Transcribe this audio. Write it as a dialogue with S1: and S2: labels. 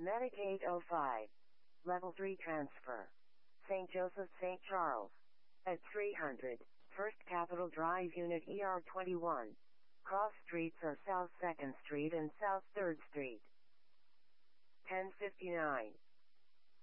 S1: Medic 805. Level 3 transfer. St. Joseph, St. Charles. At 300, First Capitol Drive, Unit ER21. Cross streets are South 2nd Street and South 3rd Street. 1059.